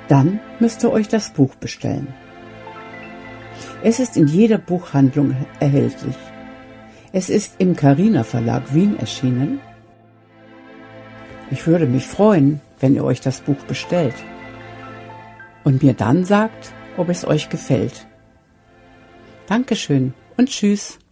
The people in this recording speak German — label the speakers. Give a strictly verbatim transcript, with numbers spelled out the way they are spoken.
Speaker 1: Dann müsst ihr euch das Buch bestellen. Es ist in jeder Buchhandlung erhältlich. Es ist im Carina Verlag Wien erschienen. Ich würde mich freuen, wenn ihr euch das Buch bestellt und mir dann sagt, ob es euch gefällt. Dankeschön und tschüss.